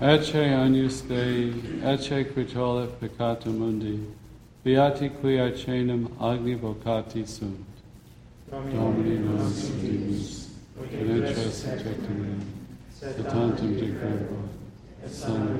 Ecce agnus Dei, ecce qui tollit peccatum mundi, beati qui aecenum agni vocati sunt. Domini nos dimus, et entras in tectum, et tantum de crevo, Son